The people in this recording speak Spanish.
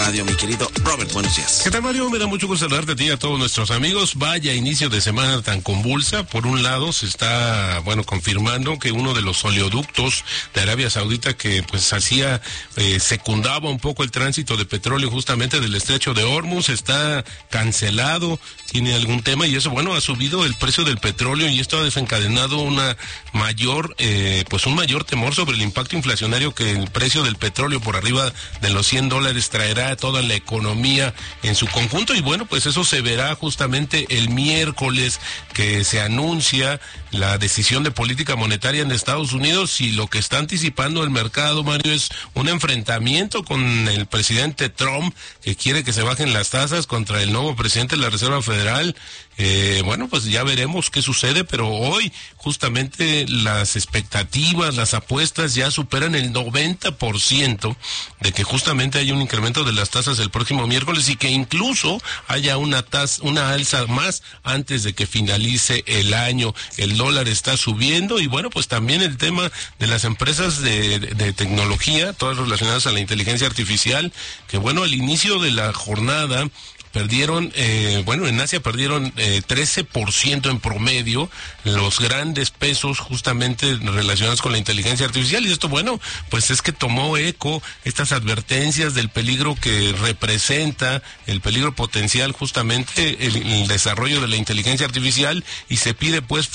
Radio, mi querido Robert. Buenos días. ¿Qué tal, Mario? Me da mucho gusto saludarte a ti y a todos nuestros amigos. Vaya inicio de semana tan convulsa. Por un lado, se está, confirmando que uno de los oleoductos de Arabia Saudita que pues secundaba un poco el tránsito de petróleo justamente del estrecho de Hormuz está cancelado. Tiene algún tema y eso, ha subido el precio del petróleo y esto ha desencadenado un mayor temor sobre el impacto inflacionario que el precio del petróleo por arriba de los $100 traerá a toda la economía en su conjunto. Y pues eso se verá justamente el miércoles que se anuncia la decisión de política monetaria en Estados Unidos, y lo que está anticipando el mercado, Mario, es un enfrentamiento con el presidente Trump, que quiere que se bajen las tasas, contra el nuevo presidente de la Reserva Federal. Pues ya veremos qué sucede, pero hoy justamente las expectativas, las apuestas ya superan el 90% de que justamente hay un incremento de las tasas el próximo miércoles y que incluso haya una alza más antes de que finalice el año. El dólar está subiendo y pues también el tema de las empresas de tecnología, todas relacionadas a la inteligencia artificial, que al inicio de la jornada perdieron, en Asia perdieron 13% en promedio los grandes pesos justamente relacionados con la inteligencia artificial. Y esto, pues es que tomó eco estas advertencias del peligro que representa, el peligro potencial justamente el desarrollo de la inteligencia artificial, y se pide pues